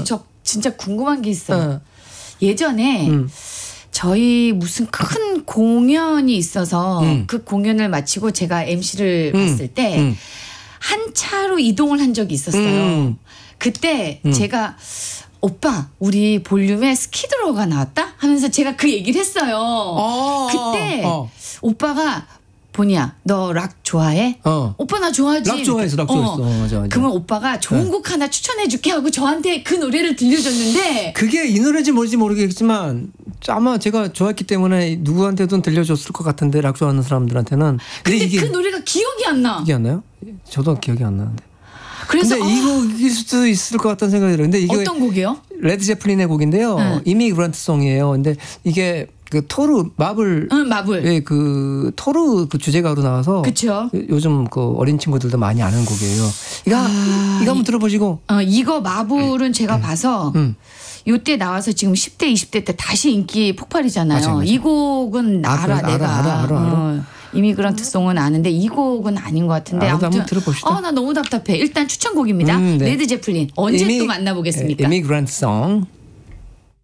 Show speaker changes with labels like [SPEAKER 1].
[SPEAKER 1] 저 진짜 궁금한 게 있어요. 예전에 저희 무슨 큰 공연이 있어서 그 공연을 마치고 제가 MC를 봤을 때 한 차로 이동을 한 적이 있었어요. 그때 제가 오빠 우리 볼륨에 스키드로가 나왔다 하면서 제가 그 얘기를 했어요. 그때 오빠가 보니야 너 락 좋아해? 오빠 나 좋아하지.
[SPEAKER 2] 락 좋아했어. 맞아.
[SPEAKER 1] 그러면 오빠가 좋은 곡 하나 추천해줄게 하고 저한테 그 노래를 들려줬는데
[SPEAKER 2] 그게 이 노래인지 뭔지 모르겠지만 아마 제가 좋아했기 때문에 누구한테든 들려줬을 것 같은데 락 좋아하는 사람들한테는.
[SPEAKER 1] 근데 이게 그 노래가 기억이 안 나.
[SPEAKER 2] 기억이 안 나요? 저도 기억이 안 나는데.
[SPEAKER 1] 그래서
[SPEAKER 2] 근데 이 곡일 수도 있을 것 같다는 생각이 들어요. 근데 이게
[SPEAKER 1] 어떤 곡이요?
[SPEAKER 2] 레드 제플린의 곡인데요. 이미그런트 송이에요. 근데 이게 그 토르 마블 예, 그 토르 그 주제가로 나와서
[SPEAKER 1] 그쵸.
[SPEAKER 2] 요즘 그 어린 친구들도 많이 아는 곡이에요. 이거 한번 들어보시고.
[SPEAKER 1] 이거 마블은 제가 봐서 요때 나와서 지금 10대 20대 때 다시 인기 폭발이잖아요.
[SPEAKER 2] 맞아요.
[SPEAKER 1] 이 곡은 알아
[SPEAKER 2] 그래?
[SPEAKER 1] 내가.
[SPEAKER 2] 알아.
[SPEAKER 1] 이미그런트 송은 아는데 이 곡은 아닌 것 같은데 아무튼
[SPEAKER 2] 한번 들어봅시다.
[SPEAKER 1] 나 너무 답답해. 일단 추천곡입니다.
[SPEAKER 2] 네.
[SPEAKER 1] 레드 제플린 언제 또 만나보겠습니까?
[SPEAKER 2] 이미그런트 송.